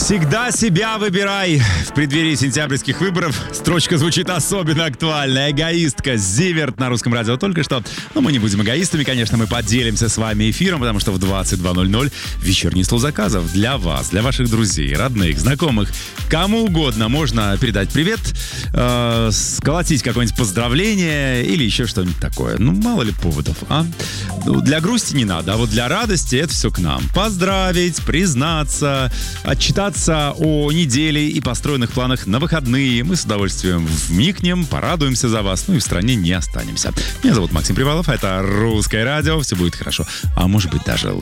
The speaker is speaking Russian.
Всегда себя выбирай. В преддверии сентябрьских выборов строчка звучит особенно актуально. Эгоистка, Зиверт на Русском радио только что. Но мы не будем эгоистами, конечно, мы поделимся с вами эфиром, потому что в 22:00 вечерний стол заказов для вас, для ваших друзей, родных, знакомых. Кому угодно можно передать привет, сколотить какое-нибудь поздравление или еще что-нибудь такое. Ну, мало ли поводов, а? Ну, для грусти не надо, а вот для радости это все к нам. Поздравить, признаться, отчитаться о неделе и построенных планах на выходные. Мы с удовольствием вникнем, порадуемся за вас, ну и в стране не останемся. Меня зовут Максим Привалов, это Русское радио, все будет хорошо, а может быть даже лучше.